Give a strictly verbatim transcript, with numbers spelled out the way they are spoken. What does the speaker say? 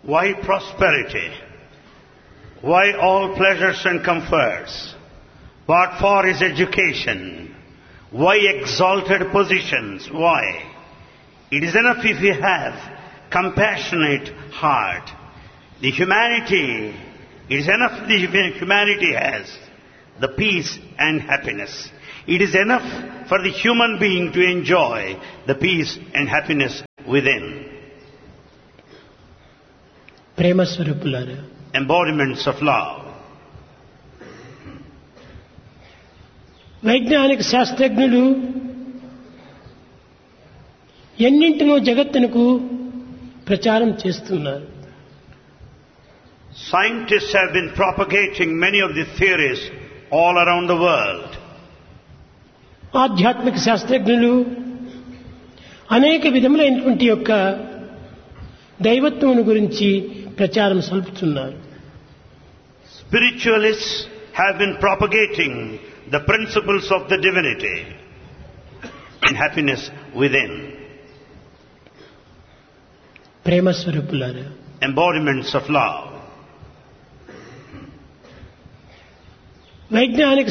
Why prosperity? Why all pleasures and comforts? What for is education? Why exalted positions? Why? It is enough if we have compassionate heart. The humanity, it is enough the humanity has the peace and happiness. It is enough for the human being to enjoy the peace and happiness within. ప్రేమ స్వరూపులారా, Embodiments of love. వైజ్ఞానిక శాస్త్రజ్ఞులు ఎన్నింటినో జగత్తునకు ప్రచారం చేస్తున్నారు. Scientists have been propagating many of the theories all around the world. ఆధ్యాత్మిక శాస్త్రజ్ఞులు అనేక విధములైనటువంటి యొక్క దైవత్వమును గురించి ప్రచారం సల్పుతున్నారు. Spiritualists have been propagating the principles of the divinity and happiness within. ప్రేమ స్వరూపులారా, Embodiments of love. వైజ్ఞానిక